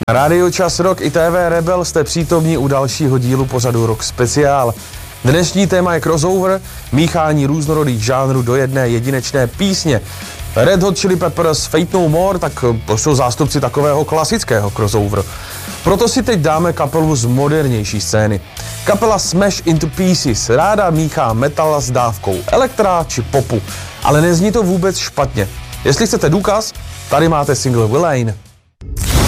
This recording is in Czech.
Rádio Čas Rock i TV Rebel jste přítomní u dalšího dílu pořadu Rock Speciál. Dnešní téma je crossover, míchání různorodých žánrů do jedné jedinečné písně. Red Hot Chili Peppers, Faith No More, tak to jsou zástupci takového klasického crossover. Proto si teď dáme kapelu z modernější scény. Kapela Smash Into Pieces ráda míchá metal s dávkou elektra či popu, ale nezní to vůbec špatně. Jestli chcete důkaz, tady máte single Villain.